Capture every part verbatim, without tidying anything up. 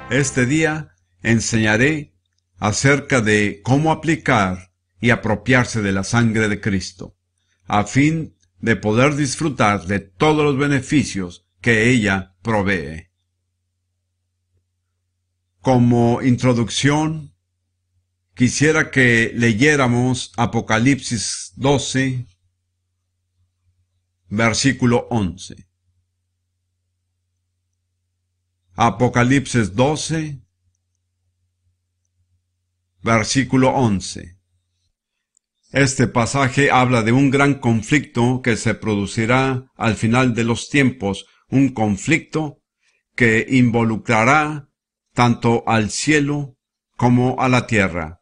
Este día enseñaré acerca de cómo aplicar y apropiarse de la sangre de Cristo, a fin de poder disfrutar de todos los beneficios que ella provee. Como introducción, quisiera que leyéramos Apocalipsis doce, versículo once. Apocalipsis doce, versículo once. Este pasaje habla de un gran conflicto que se producirá al final de los tiempos, un conflicto que involucrará tanto al cielo como a la tierra.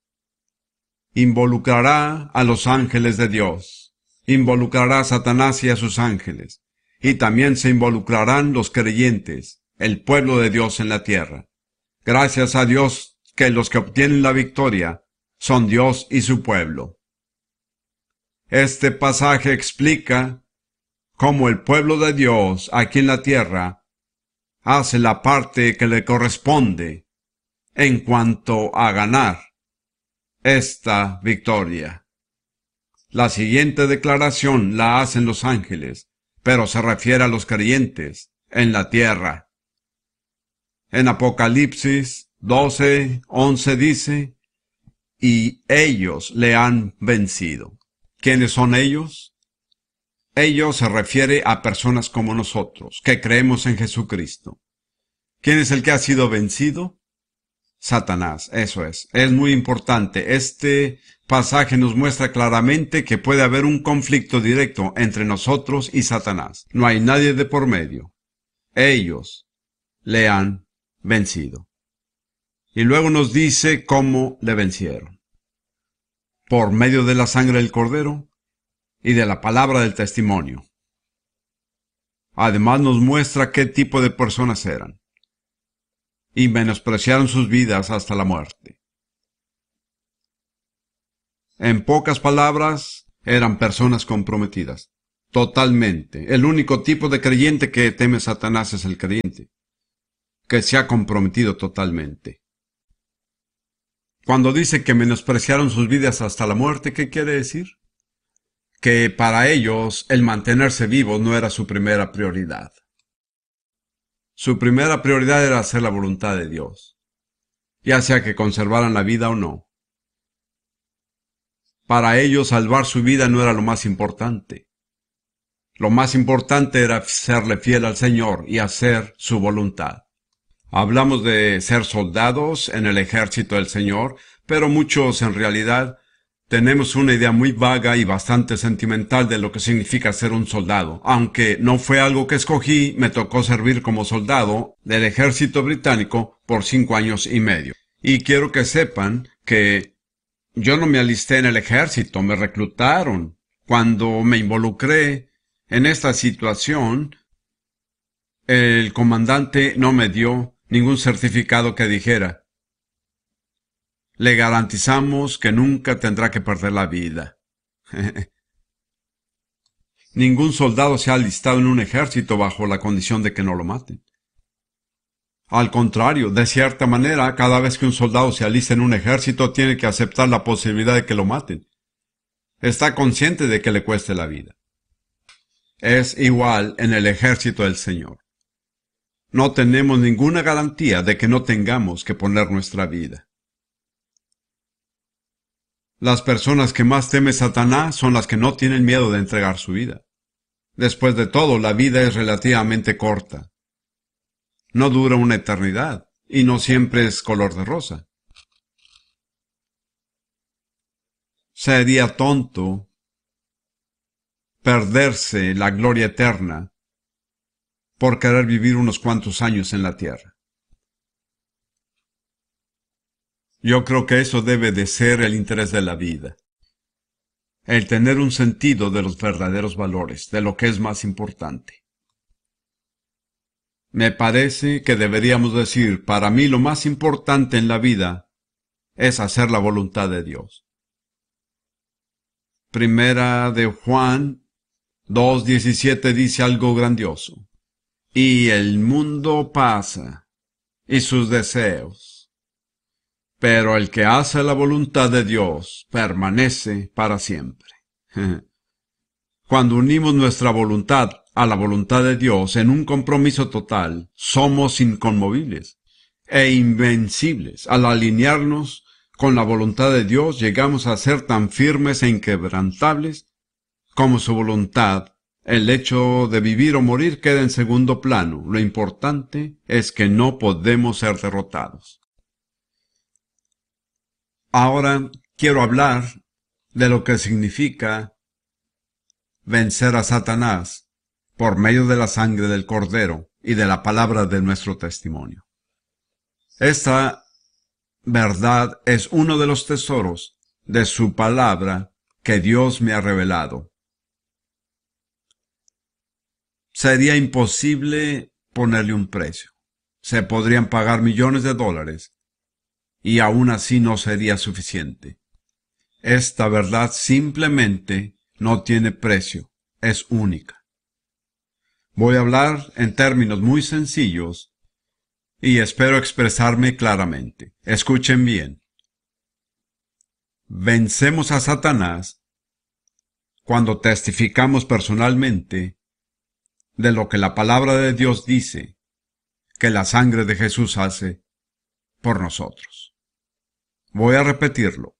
Involucrará a los ángeles de Dios, involucrará a Satanás y a sus ángeles, y también se involucrarán los creyentes, el pueblo de Dios en la tierra. Gracias a Dios que los que obtienen la victoria son Dios y su pueblo. Este pasaje explica cómo el pueblo de Dios aquí en la tierra hace la parte que le corresponde en cuanto a ganar esta victoria. La siguiente declaración la hacen los ángeles, pero se refiere a los creyentes en la tierra. En Apocalipsis doce, once dice, y ellos le han vencido. ¿Quiénes son ellos? Ellos se refiere a personas como nosotros, que creemos en Jesucristo. ¿Quién es el que ha sido vencido? Satanás, eso es. Es muy importante. Este pasaje nos muestra claramente que puede haber un conflicto directo entre nosotros y Satanás. No hay nadie de por medio. Ellos le han vencido. Y luego nos dice cómo le vencieron. Por medio de la sangre del Cordero y de la palabra del testimonio. Además nos muestra qué tipo de personas eran. Y menospreciaron sus vidas hasta la muerte. En pocas palabras, eran personas comprometidas. Totalmente. El único tipo de creyente que teme a Satanás es el creyente, que se ha comprometido totalmente. Cuando dice que menospreciaron sus vidas hasta la muerte, ¿qué quiere decir? Que para ellos el mantenerse vivos no era su primera prioridad. Su primera prioridad era hacer la voluntad de Dios, ya sea que conservaran la vida o no. Para ellos salvar su vida no era lo más importante. Lo más importante era serle fiel al Señor y hacer su voluntad. Hablamos de ser soldados en el ejército del Señor, pero muchos en realidad tenemos una idea muy vaga y bastante sentimental de lo que significa ser un soldado. Aunque no fue algo que escogí, me tocó servir como soldado del ejército británico por cinco años y medio. Y quiero que sepan que yo no me alisté en el ejército, me reclutaron. Cuando me involucré en esta situación, el comandante no me dio ningún certificado que dijera: le garantizamos que nunca tendrá que perder la vida. Ningún soldado se ha alistado en un ejército bajo la condición de que no lo maten. Al contrario, de cierta manera, cada vez que un soldado se alista en un ejército, tiene que aceptar la posibilidad de que lo maten. Está consciente de que le cueste la vida. Es igual en el ejército del Señor. No tenemos ninguna garantía de que no tengamos que poner nuestra vida. Las personas que más teme Satanás son las que no tienen miedo de entregar su vida. Después de todo, la vida es relativamente corta. No dura una eternidad, y no siempre es color de rosa. Sería tonto perderse la gloria eterna por querer vivir unos cuantos años en la tierra. Yo creo que eso debe de ser el interés de la vida. El tener un sentido de los verdaderos valores, de lo que es más importante. Me parece que deberíamos decir, para mí lo más importante en la vida es hacer la voluntad de Dios. Primera de Juan dos diecisiete dice algo grandioso. Y el mundo pasa, y sus deseos. Pero el que hace la voluntad de Dios permanece para siempre. Cuando unimos nuestra voluntad a la voluntad de Dios en un compromiso total, somos inconmovibles e invencibles. Al alinearnos con la voluntad de Dios, llegamos a ser tan firmes e inquebrantables como su voluntad. El hecho de vivir o morir queda en segundo plano. Lo importante es que no podemos ser derrotados. Ahora quiero hablar de lo que significa vencer a Satanás por medio de la sangre del Cordero y de la palabra de nuestro testimonio. Esta verdad es uno de los tesoros de su palabra que Dios me ha revelado. Sería imposible ponerle un precio. Se podrían pagar millones de dólares y aún así no sería suficiente. Esta verdad simplemente no tiene precio, es única. Voy a hablar en términos muy sencillos y espero expresarme claramente. Escuchen bien. Vencemos a Satanás cuando testificamos personalmente de lo que la palabra de Dios dice que la sangre de Jesús hace por nosotros. Voy a repetirlo.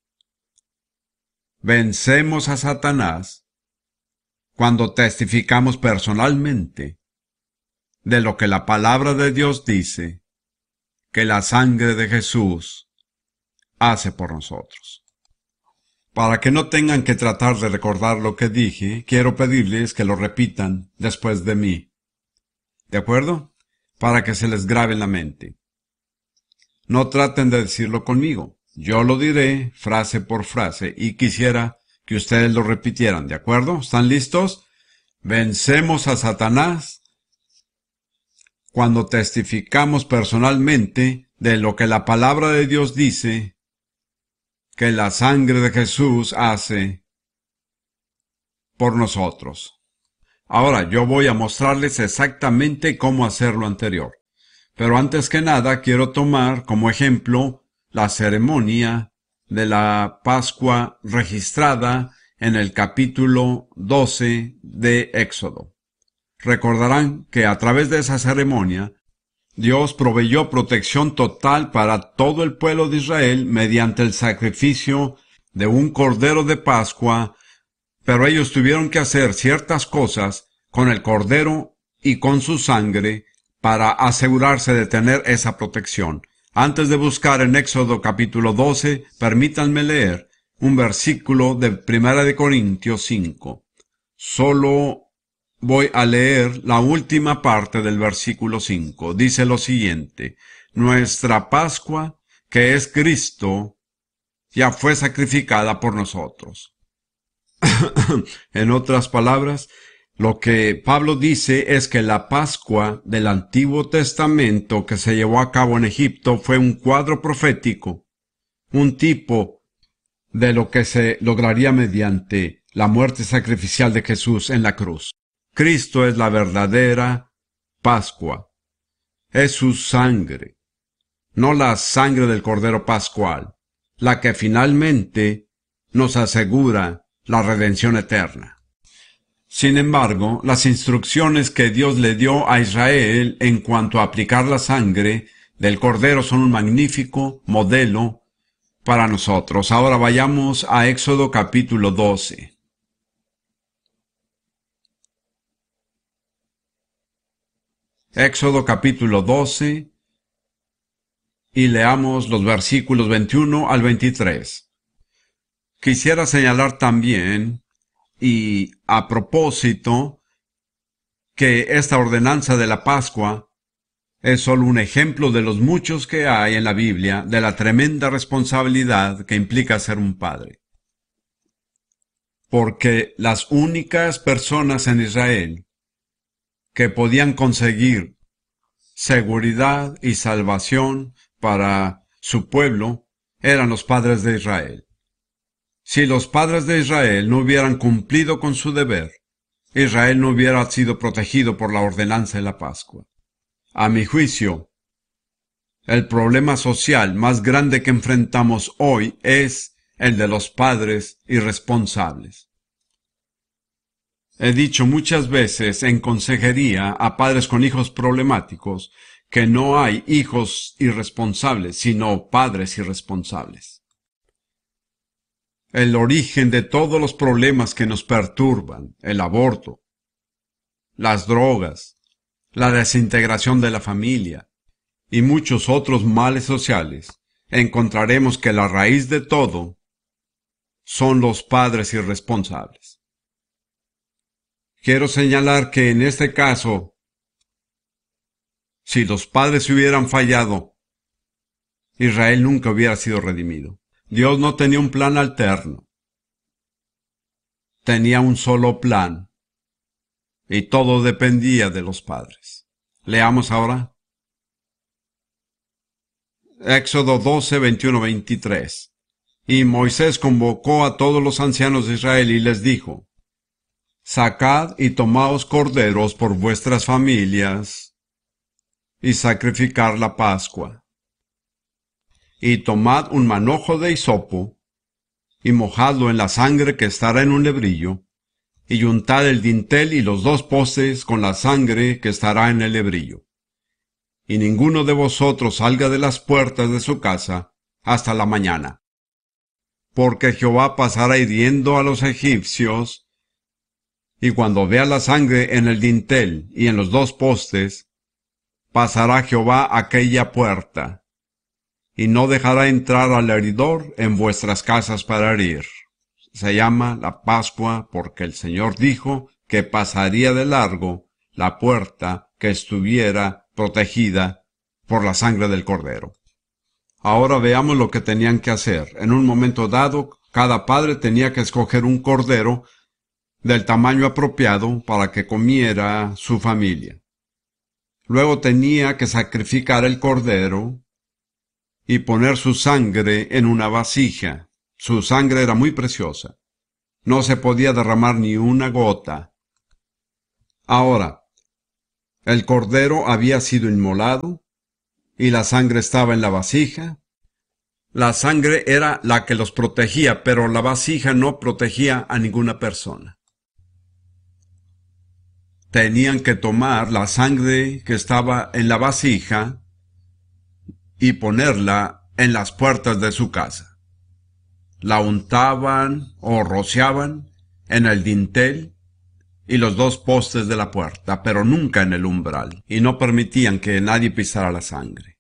Vencemos a Satanás cuando testificamos personalmente de lo que la palabra de Dios dice que la sangre de Jesús hace por nosotros. Para que no tengan que tratar de recordar lo que dije, quiero pedirles que lo repitan después de mí. ¿De acuerdo? Para que se les grabe en la mente. No traten de decirlo conmigo. Yo lo diré frase por frase y quisiera que ustedes lo repitieran, ¿de acuerdo? ¿Están listos? Vencemos a Satanás cuando testificamos personalmente de lo que la palabra de Dios dice que la sangre de Jesús hace por nosotros. Ahora yo voy a mostrarles exactamente cómo hacer lo anterior. Pero antes que nada quiero tomar como ejemplo la ceremonia de la Pascua registrada en el capítulo doce de Éxodo. Recordarán que a través de esa ceremonia, Dios proveyó protección total para todo el pueblo de Israel mediante el sacrificio de un cordero de Pascua, pero ellos tuvieron que hacer ciertas cosas con el cordero y con su sangre para asegurarse de tener esa protección. Antes de buscar en Éxodo capítulo doce, permítanme leer un versículo de Primera de Corintios cinco. Solo voy a leer la última parte del versículo cinco. Dice lo siguiente: nuestra Pascua, que es Cristo, ya fue sacrificada por nosotros. En otras palabras, lo que Pablo dice es que la Pascua del Antiguo Testamento que se llevó a cabo en Egipto fue un cuadro profético, un tipo de lo que se lograría mediante la muerte sacrificial de Jesús en la cruz. Cristo es la verdadera Pascua. Es su sangre, no la sangre del Cordero Pascual, la que finalmente nos asegura la redención eterna. Sin embargo, las instrucciones que Dios le dio a Israel en cuanto a aplicar la sangre del Cordero son un magnífico modelo para nosotros. Ahora vayamos a Éxodo capítulo doce. Éxodo capítulo doce y leamos los versículos veintiuno al veintitrés. Quisiera señalar también, y a propósito, que esta ordenanza de la Pascua es solo un ejemplo de los muchos que hay en la Biblia de la tremenda responsabilidad que implica ser un padre. Porque las únicas personas en Israel que podían conseguir seguridad y salvación para su pueblo eran los padres de Israel. Si los padres de Israel no hubieran cumplido con su deber, Israel no hubiera sido protegido por la ordenanza de la Pascua. A mi juicio, El problema social más grande que enfrentamos hoy es el de los padres irresponsables. He dicho muchas veces en consejería a padres con hijos problemáticos que no hay hijos irresponsables, sino padres irresponsables. El origen de todos los problemas que nos perturban, el aborto, las drogas, la desintegración de la familia y muchos otros males sociales, encontraremos que la raíz de todo son los padres irresponsables. Quiero señalar que en este caso, si los padres hubieran fallado, Israel nunca hubiera sido redimido. Dios no tenía un plan alterno. Tenía un solo plan. Y todo dependía de los padres. Leamos ahora. Éxodo doce, veintiuno, veintitrés. Y Moisés convocó a todos los ancianos de Israel y les dijo: Sacad y tomaos corderos por vuestras familias, y sacrificar la Pascua. Y tomad un manojo de hisopo, y mojadlo en la sangre que estará en un lebrillo, y untad el dintel y los dos postes con la sangre que estará en el lebrillo. Y ninguno de vosotros salga de las puertas de su casa hasta la mañana. Porque Jehová pasará hiriendo a los egipcios, y cuando vea la sangre en el dintel y en los dos postes, pasará Jehová aquella puerta, y no dejará entrar al heridor en vuestras casas para herir. Se llama la Pascua porque el Señor dijo que pasaría de largo la puerta que estuviera protegida por la sangre del cordero. Ahora veamos lo que tenían que hacer. En un momento dado, cada padre tenía que escoger un cordero del tamaño apropiado para que comiera su familia. Luego tenía que sacrificar el cordero y poner su sangre en una vasija. Su sangre era muy preciosa. No se podía derramar ni una gota. Ahora, el cordero había sido inmolado y la sangre estaba en la vasija. La sangre era la que los protegía, pero la vasija no protegía a ninguna persona. Tenían que tomar la sangre que estaba en la vasija y ponerla en las puertas de su casa. La untaban o rociaban en el dintel y los dos postes de la puerta, pero nunca en el umbral, y no permitían que nadie pisara la sangre.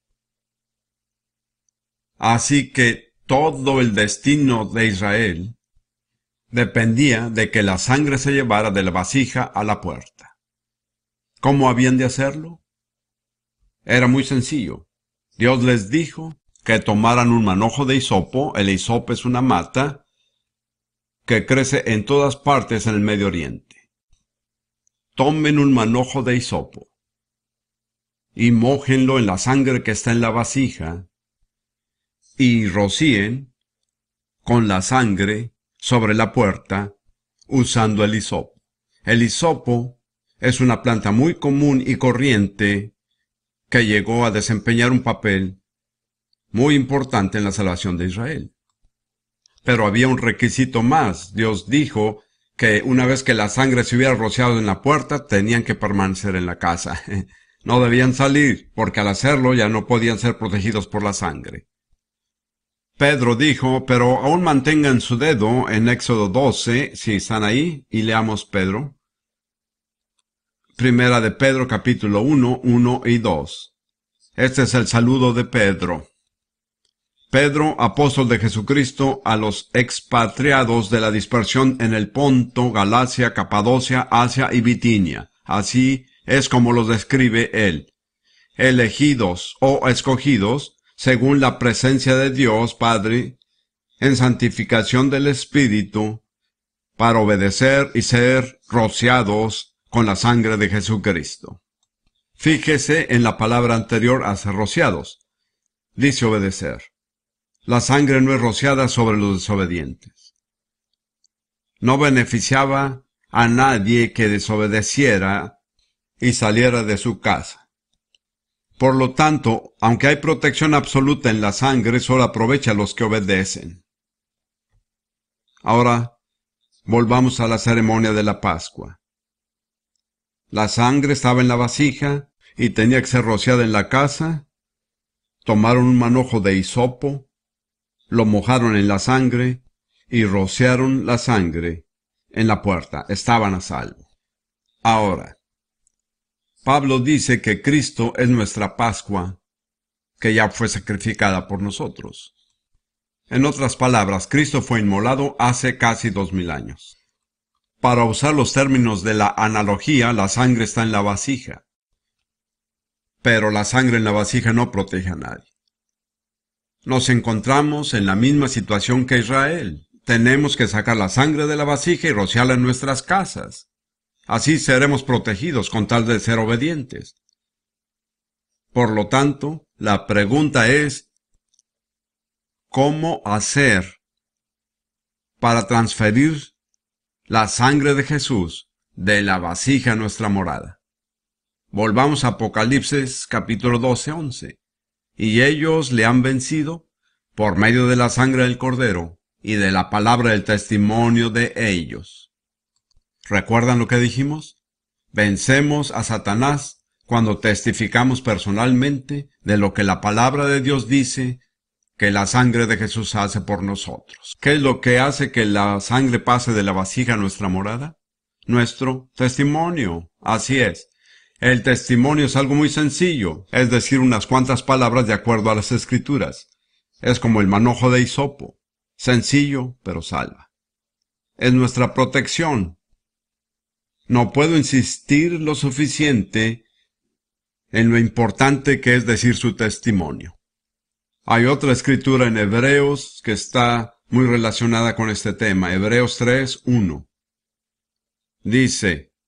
Así que todo el destino de Israel dependía de que la sangre se llevara de la vasija a la puerta. ¿Cómo habían de hacerlo? Era muy sencillo. Dios les dijo que tomaran un manojo de hisopo. El hisopo es una mata que crece en todas partes en el Medio Oriente. Tomen un manojo de hisopo y mójenlo en la sangre que está en la vasija y rocíen con la sangre sobre la puerta usando el hisopo. El hisopo es una planta muy común y corriente que llegó a desempeñar un papel muy importante en la salvación de Israel. Pero había un requisito más. Dios dijo que una vez que la sangre se hubiera rociado en la puerta, tenían que permanecer en la casa. No debían salir, porque al hacerlo ya no podían ser protegidos por la sangre. Pedro dijo, pero aún mantengan su dedo en Éxodo doce, si están ahí, y leamos Pedro. Primera de Pedro, capítulo uno, uno y dos. Este es el saludo de Pedro. Pedro, apóstol de Jesucristo, a los expatriados de la dispersión en el Ponto, Galacia, Capadocia, Asia y Bitinia. Así es como los describe él. Elegidos o escogidos, según la presencia de Dios Padre, en santificación del Espíritu, para obedecer y ser rociados con la sangre de Jesucristo. Fíjese en la palabra anterior a ser rociados. Dice obedecer. La sangre no es rociada sobre los desobedientes. No beneficiaba a nadie que desobedeciera y saliera de su casa. Por lo tanto, aunque hay protección absoluta en la sangre, solo aprovecha a los que obedecen. Ahora, volvamos a la ceremonia de la Pascua. La sangre estaba en la vasija y tenía que ser rociada en la casa. Tomaron un manojo de hisopo, lo mojaron en la sangre y rociaron la sangre en la puerta. Estaban a salvo. Ahora, Pablo dice que Cristo es nuestra Pascua, que ya fue sacrificada por nosotros. En otras palabras, Cristo fue inmolado hace casi dos mil años. Para usar los términos de la analogía, la sangre está en la vasija. Pero la sangre en la vasija no protege a nadie. Nos encontramos en la misma situación que Israel. Tenemos que sacar la sangre de la vasija y rociarla en nuestras casas. Así seremos protegidos con tal de ser obedientes. Por lo tanto, la pregunta es, ¿cómo hacer para transferir la sangre de Jesús de la vasija a nuestra morada? Volvamos a Apocalipsis capítulo doce, once. Y ellos le han vencido por medio de la sangre del Cordero y de la palabra del testimonio de ellos. ¿Recuerdan lo que dijimos? Vencemos a Satanás cuando testificamos personalmente de lo que la palabra de Dios dice que la sangre de Jesús hace por nosotros. ¿Qué es lo que hace que la sangre pase de la vasija a nuestra morada? Nuestro testimonio. Así es. El testimonio es algo muy sencillo, es decir, unas cuantas palabras de acuerdo a las Escrituras. Es como el manojo de hisopo. Sencillo, pero salva. Es nuestra protección. No puedo insistir lo suficiente en lo importante que es decir su testimonio. Hay otra escritura en Hebreos que está muy relacionada con este tema. Hebreos tres, uno. Dice,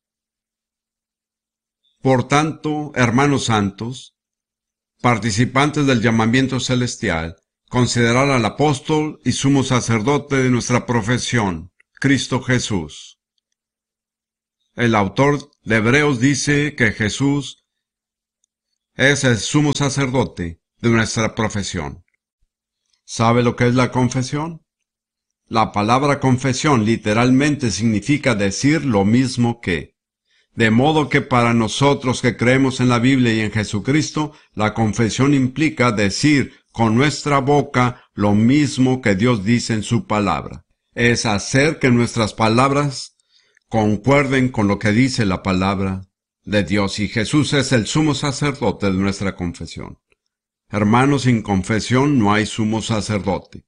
por tanto, hermanos santos, participantes del llamamiento celestial, considerad al apóstol y sumo sacerdote de nuestra profesión, Cristo Jesús. El autor de Hebreos dice que Jesús es el sumo sacerdote de nuestra profesión. ¿Sabe lo que es la confesión? La palabra confesión literalmente significa decir lo mismo que. De modo que para nosotros que creemos en la Biblia y en Jesucristo, la confesión implica decir con nuestra boca lo mismo que Dios dice en su palabra. Es hacer que nuestras palabras concuerden con lo que dice la palabra de Dios, y Jesús es el sumo sacerdote de nuestra confesión. Hermanos, sin confesión no hay sumo sacerdote.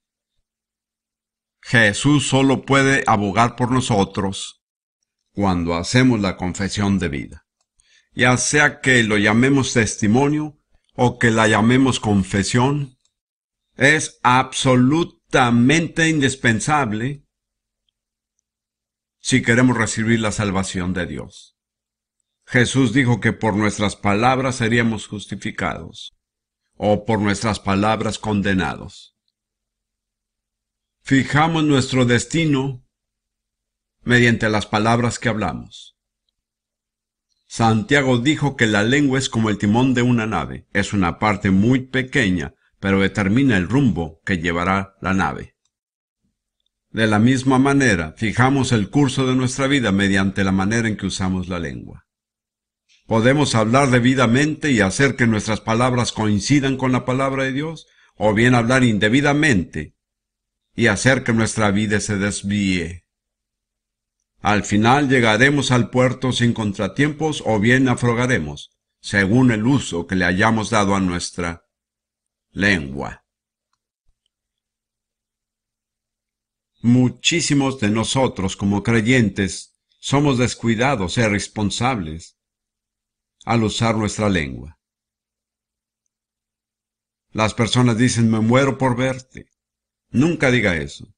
Jesús solo puede abogar por nosotros cuando hacemos la confesión de vida. Ya sea que lo llamemos testimonio o que la llamemos confesión, es absolutamente indispensable si queremos recibir la salvación de Dios. Jesús dijo que por nuestras palabras seríamos justificados, o por nuestras palabras condenados. Fijamos nuestro destino mediante las palabras que hablamos. Santiago dijo que la lengua es como el timón de una nave. Es una parte muy pequeña, pero determina el rumbo que llevará la nave. De la misma manera, fijamos el curso de nuestra vida mediante la manera en que usamos la lengua. Podemos hablar debidamente y hacer que nuestras palabras coincidan con la palabra de Dios, o bien hablar indebidamente y hacer que nuestra vida se desvíe. Al final llegaremos al puerto sin contratiempos o bien naufragaremos, según el uso que le hayamos dado a nuestra lengua. Muchísimos de nosotros como creyentes somos descuidados e irresponsables al usar nuestra lengua. Las personas dicen, me muero por verte. Nunca diga eso.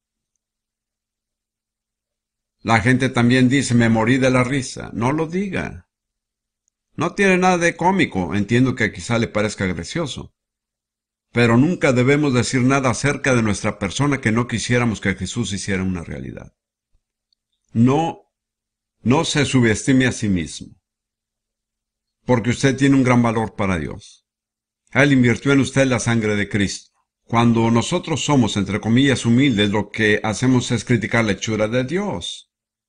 La gente también dice, me morí de la risa. No lo diga. No tiene nada de cómico. Entiendo que quizá le parezca gracioso. Pero nunca debemos decir nada acerca de nuestra persona que no quisiéramos que Jesús hiciera una realidad. No, no se subestime a sí mismo, porque usted tiene un gran valor para Dios. Él invirtió en usted la sangre de Cristo. Cuando nosotros somos, entre comillas, humildes, lo que hacemos es criticar la hechura de Dios,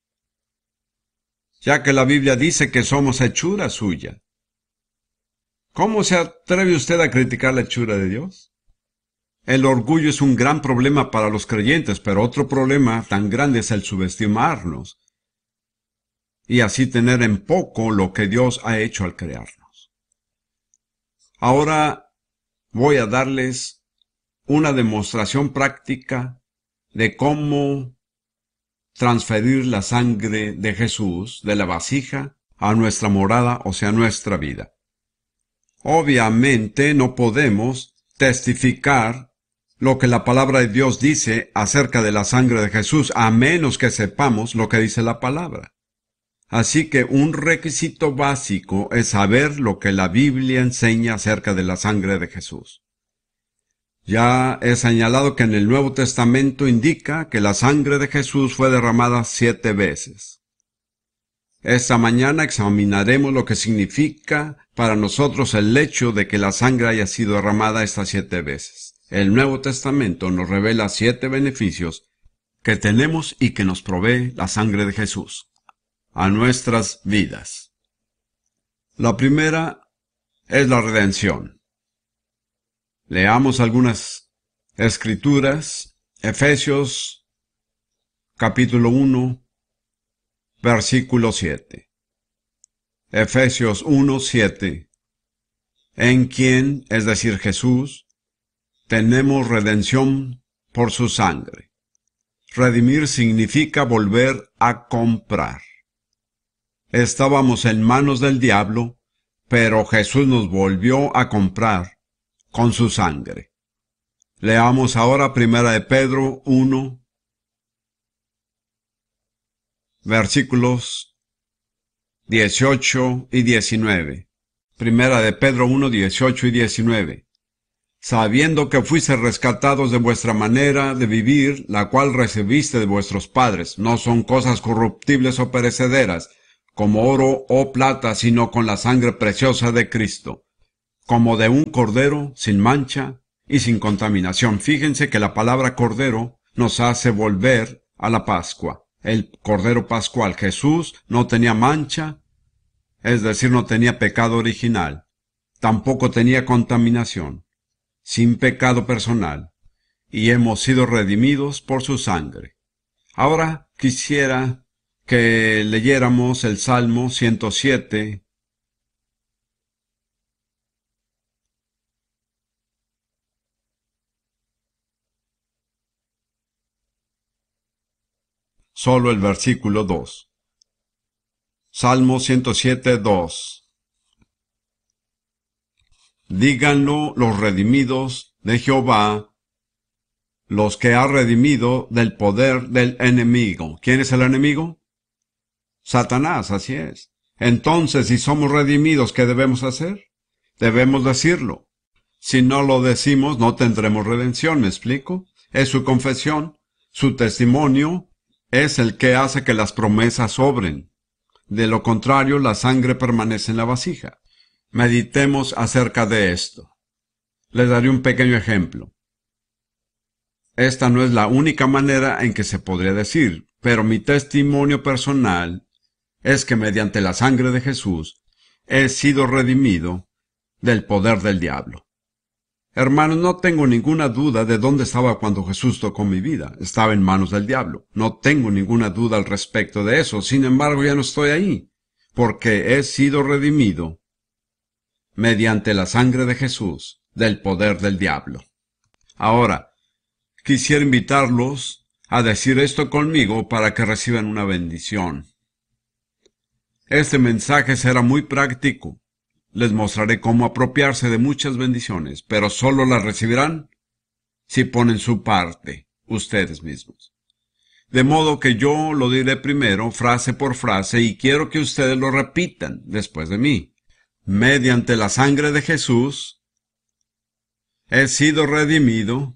ya que la Biblia dice que somos hechura suya. ¿Cómo se atreve usted a criticar la hechura de Dios? El orgullo es un gran problema para los creyentes, pero otro problema tan grande es el subestimarnos y así tener en poco lo que Dios ha hecho al crearnos. Ahora voy a darles una demostración práctica de cómo transferir la sangre de Jesús de la vasija a nuestra morada, o sea, nuestra vida. Obviamente no podemos testificar lo que la palabra de Dios dice acerca de la sangre de Jesús, a menos que sepamos lo que dice la palabra. Así que un requisito básico es saber lo que la Biblia enseña acerca de la sangre de Jesús. Ya he señalado que en el Nuevo Testamento indica que la sangre de Jesús fue derramada siete veces. Esta mañana examinaremos lo que significa para nosotros el hecho de que la sangre haya sido derramada estas siete veces. El Nuevo Testamento nos revela siete beneficios que tenemos y que nos provee la sangre de Jesús a nuestras vidas. La primera es la redención. Leamos algunas escrituras. Efesios capítulo uno, versículo siete. Efesios uno, siete. En quien, es decir, Jesús, tenemos redención por su sangre. Redimir significa volver a comprar. Estábamos en manos del diablo, pero Jesús nos volvió a comprar con su sangre. Leamos ahora Primera de Pedro uno, versículos dieciocho y diecinueve. Primera de Pedro uno, dieciocho y diecinueve. Sabiendo que fuisteis rescatados de vuestra manera de vivir, la cual recibiste de vuestros padres, no son cosas corruptibles o perecederas, como oro o plata, sino con la sangre preciosa de Cristo, como de un cordero sin mancha y sin contaminación. Fíjense que la palabra cordero nos hace volver a la Pascua. El cordero pascual. Jesús no tenía mancha, es decir, no tenía pecado original. Tampoco tenía contaminación, sin pecado personal. Y hemos sido redimidos por su sangre. Ahora quisiera que leyéramos el Salmo ciento siete, solo el versículo dos. Salmo ciento siete, dos. Díganlo los redimidos de Jehová, los que ha redimido del poder del enemigo. ¿Quién es el enemigo? Satanás, así es. Entonces, si somos redimidos, ¿qué debemos hacer? Debemos decirlo. Si no lo decimos, no tendremos redención, ¿me explico? Es su confesión, su testimonio, es el que hace que las promesas sobren. De lo contrario, la sangre permanece en la vasija. Meditemos acerca de esto. Les daré un pequeño ejemplo. Esta no es la única manera en que se podría decir, pero mi testimonio personal es que mediante la sangre de Jesús he sido redimido del poder del diablo. Hermanos, no tengo ninguna duda de dónde estaba cuando Jesús tocó mi vida. Estaba en manos del diablo. No tengo ninguna duda al respecto de eso. Sin embargo, ya no estoy ahí, porque he sido redimido mediante la sangre de Jesús del poder del diablo. Ahora, quisiera invitarlos a decir esto conmigo para que reciban una bendición. Este mensaje será muy práctico. Les mostraré cómo apropiarse de muchas bendiciones, pero solo las recibirán si ponen su parte, ustedes mismos. De modo que yo lo diré primero, frase por frase, y quiero que ustedes lo repitan después de mí. Mediante la sangre de Jesús, he sido redimido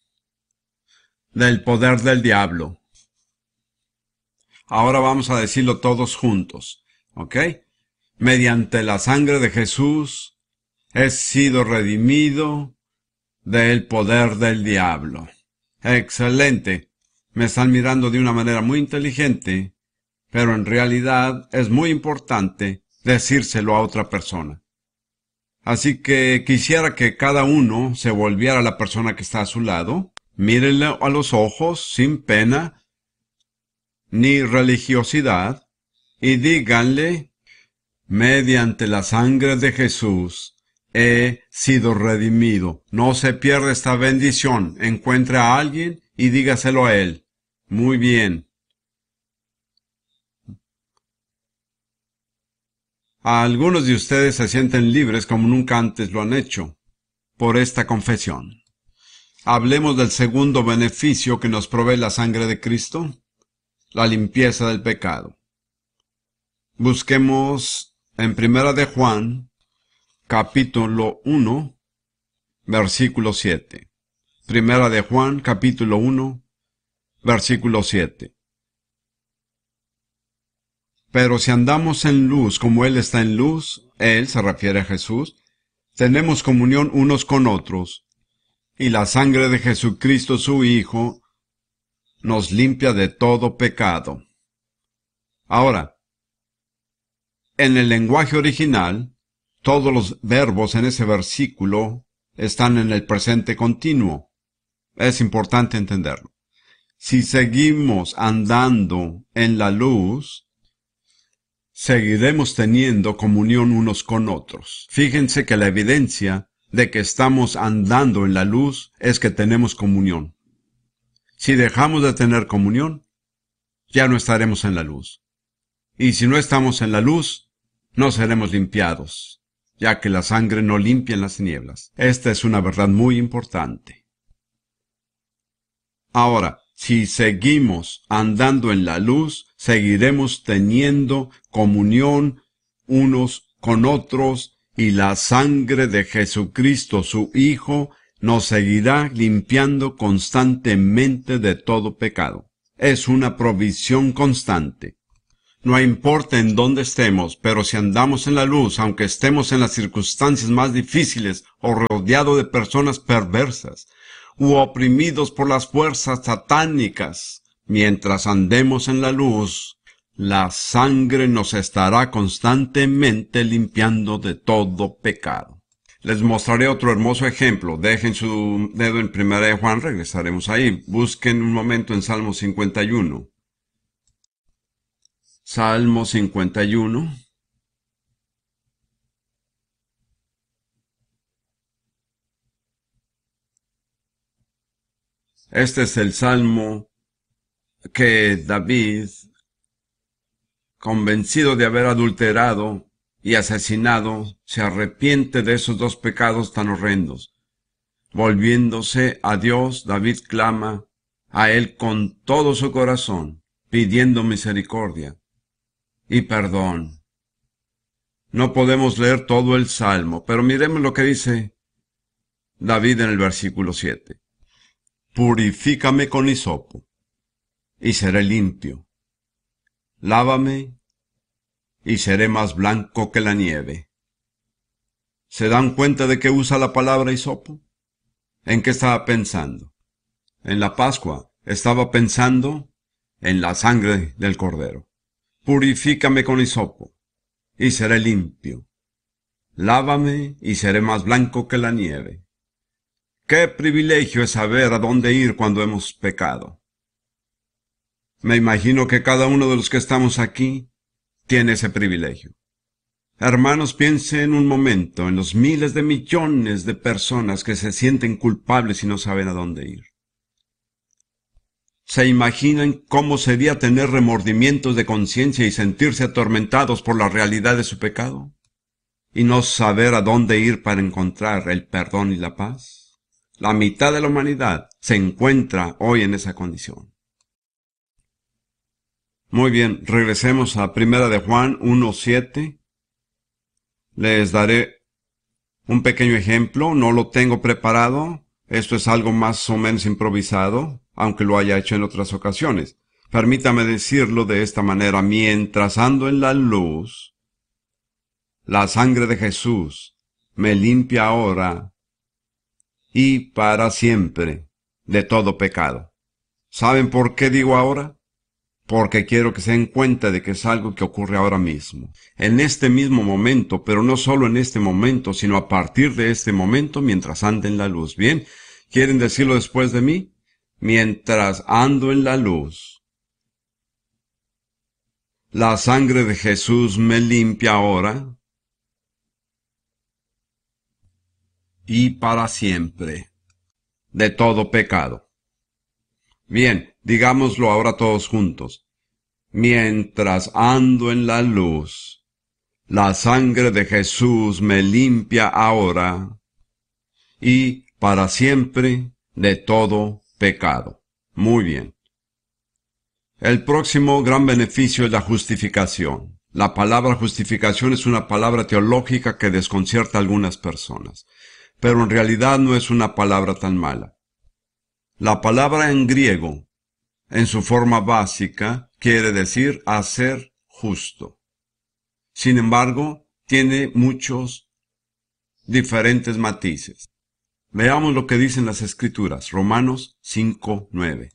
del poder del diablo. Ahora vamos a decirlo todos juntos, ¿ok? Mediante la sangre de Jesús, He sido redimido del poder del diablo. Excelente. Me están mirando de una manera muy inteligente, pero en realidad es muy importante decírselo a otra persona. Así que quisiera que cada uno se volviera a la persona que está a su lado, mírenle a los ojos sin pena ni religiosidad y díganle: mediante la sangre de Jesús he sido redimido. No se pierda esta bendición. Encuentre a alguien y dígaselo a él. Muy bien. Algunos de ustedes se sienten libres como nunca antes lo han hecho por esta confesión. Hablemos del segundo beneficio que nos provee la sangre de Cristo: la limpieza del pecado. Busquemos en Primera de Juan, capítulo uno, versículo siete. Primera de Juan, capítulo uno, versículo siete. Pero si andamos en luz como Él está en luz, Él se refiere a Jesús, tenemos comunión unos con otros, y la sangre de Jesucristo su Hijo nos limpia de todo pecado. Ahora, en el lenguaje original, todos los verbos en ese versículo están en el presente continuo. Es importante entenderlo. Si seguimos andando en la luz, seguiremos teniendo comunión unos con otros. Fíjense que la evidencia de que estamos andando en la luz es que tenemos comunión. Si dejamos de tener comunión, ya no estaremos en la luz. Y si no estamos en la luz, no seremos limpiados, ya que la sangre no limpia en las tinieblas. Esta es una verdad muy importante. Ahora, si seguimos andando en la luz, seguiremos teniendo comunión unos con otros, y la sangre de Jesucristo, su Hijo, nos seguirá limpiando constantemente de todo pecado. Es una provisión constante. No importa en dónde estemos, pero si andamos en la luz, aunque estemos en las circunstancias más difíciles o rodeados de personas perversas, u oprimidos por las fuerzas satánicas, mientras andemos en la luz, la sangre nos estará constantemente limpiando de todo pecado. Les mostraré otro hermoso ejemplo. Dejen su dedo en Primera de Juan, regresaremos ahí. Busquen un momento en Salmo cincuenta y uno. Salmo cincuenta y uno. Este es el salmo que David, convencido de haber adulterado y asesinado, se arrepiente de esos dos pecados tan horrendos. Volviéndose a Dios, David clama a Él con todo su corazón, pidiendo misericordia y perdón. No podemos leer todo el salmo, pero miremos lo que dice David en el versículo siete. Purifícame con hisopo, y seré limpio. Lávame, y seré más blanco que la nieve. ¿Se dan cuenta de que usa la palabra hisopo? ¿En qué estaba pensando? En la Pascua estaba pensando en la sangre del Cordero. Purifícame con hisopo, y seré limpio. Lávame, y seré más blanco que la nieve. ¡Qué privilegio es saber a dónde ir cuando hemos pecado! Me imagino que cada uno de los que estamos aquí tiene ese privilegio. Hermanos, piensen un momento en los miles de millones de personas que se sienten culpables y no saben a dónde ir. ¿Se imaginan cómo sería tener remordimientos de conciencia y sentirse atormentados por la realidad de su pecado? ¿Y no saber a dónde ir para encontrar el perdón y la paz? La mitad de la humanidad se encuentra hoy en esa condición. Muy bien, regresemos a Primera de Juan uno siete. Les daré un pequeño ejemplo, no lo tengo preparado, esto es algo más o menos improvisado, aunque lo haya hecho en otras ocasiones. Permítame decirlo de esta manera: mientras ando en la luz, la sangre de Jesús me limpia ahora y para siempre de todo pecado. ¿Saben por qué digo ahora? Porque quiero que se den cuenta de que es algo que ocurre ahora mismo. En este mismo momento, pero no solo en este momento, sino a partir de este momento, mientras ande en la luz. ¿Bien? ¿Quieren decirlo después de mí? Mientras ando en la luz, la sangre de Jesús me limpia ahora y para siempre de todo pecado. Bien, digámoslo ahora todos juntos. Mientras ando en la luz, la sangre de Jesús me limpia ahora y para siempre de todo pecado. Muy bien. El próximo gran beneficio es la justificación. La palabra justificación es una palabra teológica que desconcierta a algunas personas, pero en realidad no es una palabra tan mala. La palabra en griego, en su forma básica, quiere decir hacer justo. Sin embargo, tiene muchos diferentes matices. Veamos lo que dicen las Escrituras, Romanos cinco nueve.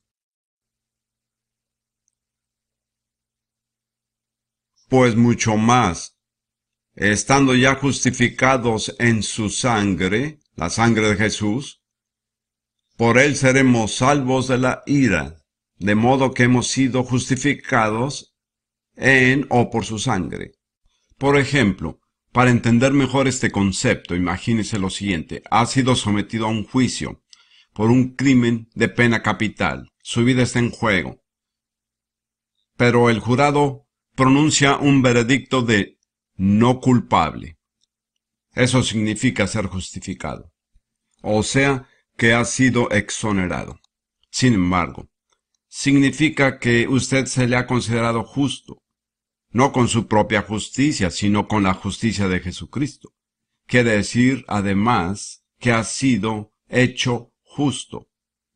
Pues mucho más, estando ya justificados en su sangre, la sangre de Jesús, por él seremos salvos de la ira, de modo que hemos sido justificados en o por su sangre. Por ejemplo, para entender mejor este concepto, imagínese lo siguiente: ha sido sometido a un juicio por un crimen de pena capital, su vida está en juego, pero el jurado pronuncia un veredicto de no culpable. Eso significa ser justificado, o sea, que ha sido exonerado. Sin embargo, significa que usted se le ha considerado justo, no con su propia justicia, sino con la justicia de Jesucristo. Quiere decir, además, que ha sido hecho justo.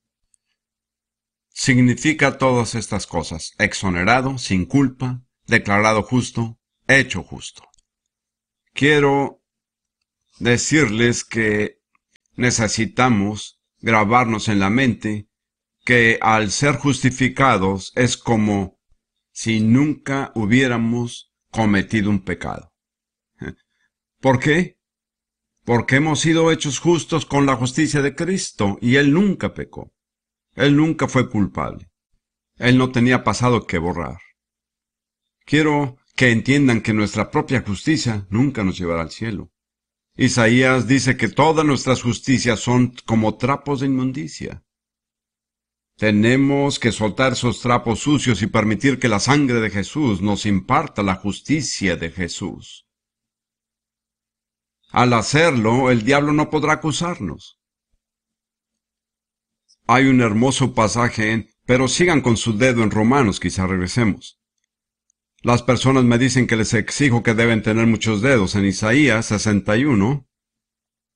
Significa todas estas cosas: exonerado, sin culpa, declarado justo, hecho justo. Quiero decirles que necesitamos grabarnos en la mente que al ser justificados es como si nunca hubiéramos cometido un pecado. ¿Por qué? Porque hemos sido hechos justos con la justicia de Cristo y Él nunca pecó. Él nunca fue culpable. Él no tenía pasado que borrar. Quiero que entiendan que nuestra propia justicia nunca nos llevará al cielo. Isaías dice que todas nuestras justicias son como trapos de inmundicia. Tenemos que soltar esos trapos sucios y permitir que la sangre de Jesús nos imparta la justicia de Jesús. Al hacerlo, el diablo no podrá acusarnos. Hay un hermoso pasaje en, pero sigan con su dedo en Romanos, quizá regresemos. Las personas me dicen que les exijo que deben tener muchos dedos. En Isaías sesenta y uno,